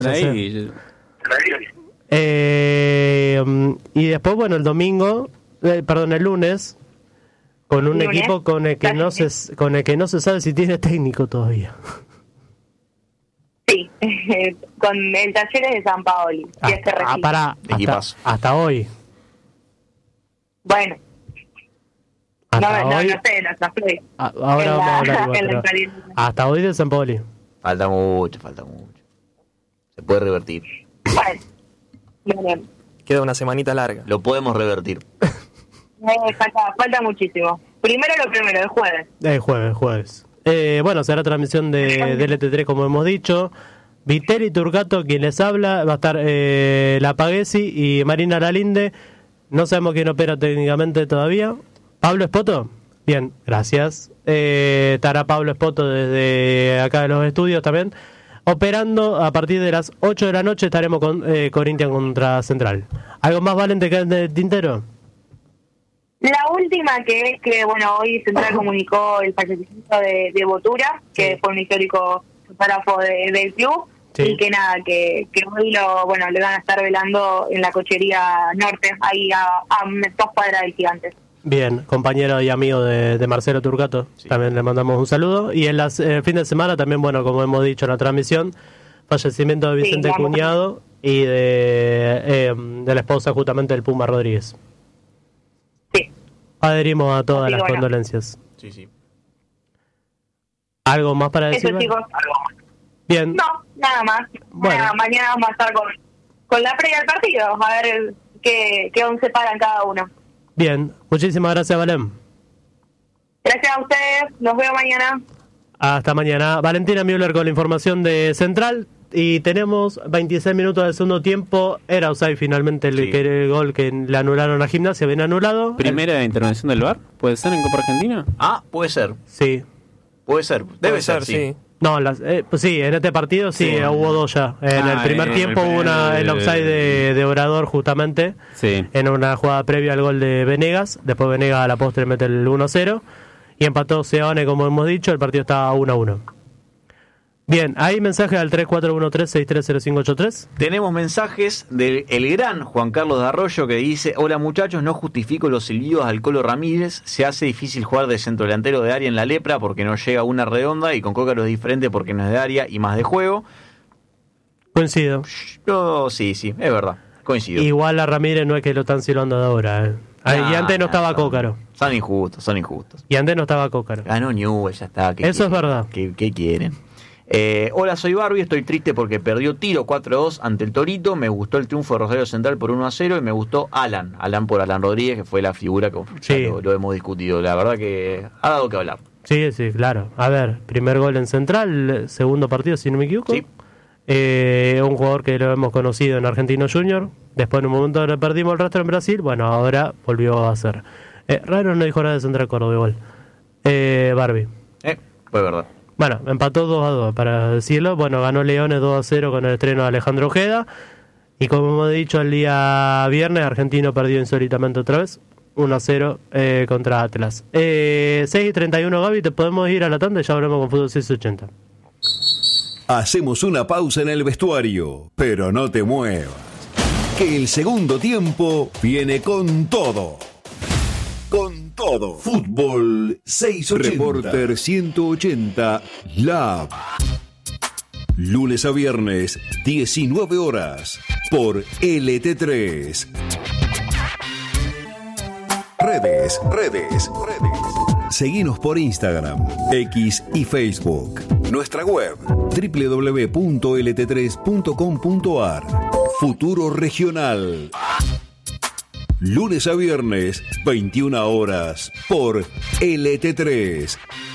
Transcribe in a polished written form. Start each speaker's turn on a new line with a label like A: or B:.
A: Ahí.
B: Y después, bueno, el domingo, el lunes, con un equipo con el que no se sabe si tiene técnico todavía.
C: Sí, con el Talleres de San Paoli.
B: Hasta hoy.
C: Bueno.
B: Hasta hoy.
C: No sé, no sé.
B: Ahora vamos a hablar igual, hasta hoy de San Paoli.
D: Falta mucho. Se puede revertir.
C: Bueno.
E: Queda una semanita larga.
D: Lo podemos revertir.
C: Falta muchísimo. Primero, el jueves.
B: Jueves. Bueno, será transmisión de LT3, como hemos dicho. Viteri Turcato, quien les habla, va a estar La Paguesi y Marina Lalinde. No sabemos quién opera técnicamente todavía. ¿Pablo Espoto? Bien, gracias. Estará Pablo Espoto desde acá de los estudios también. Operando a partir de las 8 de la noche estaremos con Corinthians contra Central. ¿Algo más, Valen, te queda en el tintero?
C: La última que es que, bueno, hoy Central comunicó el fallecimiento de Botura, que fue un histórico fotógrafo del club, y que nada, que hoy le van a estar velando en la cochería norte, ahí a 2 cuadras del Gigantes.
B: Bien, compañero y amigo de Marcelo Turcato, también le mandamos un saludo. Y el fin de semana también, bueno, como hemos dicho en la transmisión, fallecimiento de Vicente Cuñado y de la esposa justamente del Puma Rodríguez.
C: Sí.
B: Adherimos a todas las condolencias.
D: Sí.
B: ¿Algo más para decir?
C: Eso, chicos.
B: Bien.
C: No, nada más. Bueno. Mañana vamos a estar con la previa del partido, a ver qué 11 paran cada uno.
B: Bien, muchísimas gracias, Valen.
C: Gracias a ustedes, nos vemos mañana.
B: Hasta mañana. Valentina Müller con la información de Central. Y tenemos 26 minutos del segundo tiempo. Era offside finalmente el gol que le anularon a Gimnasia, bien anulado.
A: ¿Primera intervención del VAR? ¿Puede ser en Copa Argentina?
D: Puede ser.
B: Sí.
D: Puede ser. Debe ser, sí.
B: No, pues sí, en este partido hubo 2 ya. En el primer tiempo hubo el offside de Obrador justamente, en una jugada previa al gol de Venegas. Después Venegas a la postre mete el 1-0 y empató Seoane, como hemos dicho. El partido estaba 1-1. Bien, ¿hay mensajes al 3413-630583?
D: Tenemos mensajes del gran Juan Carlos de Arroyo, que dice: hola muchachos, no justifico los silbidos al Colo Ramírez, se hace difícil jugar de centro delantero de área en la Lepra porque no llega una redonda, y con Cócaro es diferente porque no es de área y más de juego.
B: Coincido.
D: Sí, es verdad, coincido.
B: Igual a Ramírez no es que lo están silbando de ahora, y antes no estaba Cócaro.
D: Son injustos.
B: Y antes no estaba Cócaro.
D: Ganó Newell, ya está.
B: Eso es verdad.
D: ¿Qué quieren? Hola, soy Barbie, estoy triste porque perdió Tiro 4-2 ante el Torito. Me gustó el triunfo de Rosario Central por 1-0 y me gustó Alan por Alan Rodríguez, que fue la figura que lo hemos discutido. La verdad que ha dado que hablar.
B: Sí, claro. A ver, primer gol en Central, segundo partido, si no me equivoco.
D: Sí.
B: Un jugador que lo hemos conocido en Argentino Junior. Después en un momento le perdimos el rastro en Brasil. Bueno, ahora volvió a ser. Raro no dijo nada de Central Córdoba igual. Barbie.
D: Fue verdad.
B: Bueno, empató 2-2, para decirlo. Bueno, ganó Leones 2-0 con el estreno de Alejandro Ojeda. Y como hemos dicho el día viernes, Argentino perdió insólitamente otra vez, 1-0 contra Atlas. 6:31, Gaby, te podemos ir a la tanda y ya hablamos con Fútbol 680.
F: Hacemos una pausa en el vestuario, pero no te muevas, que el segundo tiempo viene con todo. Con todo. Fútbol 680. Reporter 180 Lab. Lunes a viernes, 19 horas, por LT3. Redes. Seguinos por Instagram, X y Facebook. Nuestra web, www.lt3.com.ar. Futuro Regional. Lunes a viernes, 21 horas, por LT3.